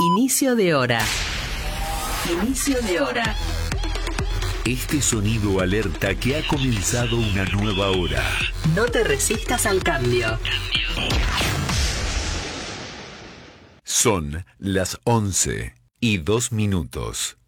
Inicio de hora. Inicio de hora. Este sonido alerta que ha comenzado una nueva hora. No te resistas al cambio. Son las 11:02.